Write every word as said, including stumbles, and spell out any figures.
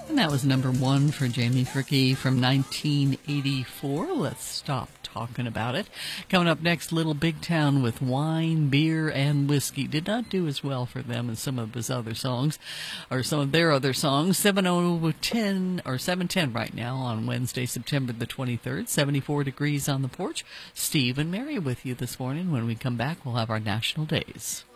And that was number one for Jamie Fricke from nineteen eighty-four. Let's stop talking about it. Coming up next, Little Big Town with Wine, Beer, and Whiskey. Did not do as well for them as some of his other songs, or some of their other songs. seven oh ten, or seven ten right now on Wednesday, September the twenty-third. seventy-four degrees on the porch. Steve and Mary with you this morning. When we come back, we'll have our National Days.